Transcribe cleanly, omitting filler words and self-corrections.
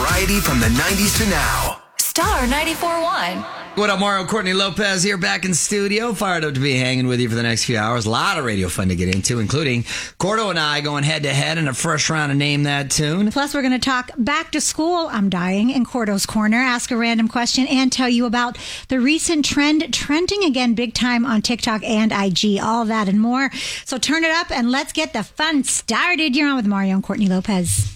Variety from the 90s to now. Star 94.1. What up, Mario? Courtney Lopez here back in studio. Fired up to be hanging with you for the next few hours. A lot of radio fun to get into, including Cordo and I going head-to-head in a first round of Name That Tune. Plus, we're going to talk back to school, I'm dying, in Cordo's Corner, ask a random question, and tell you about the recent trend trending again big time on TikTok and IG. All that and more. So turn it up and let's get the fun started. You're on with Mario and Courtney Lopez.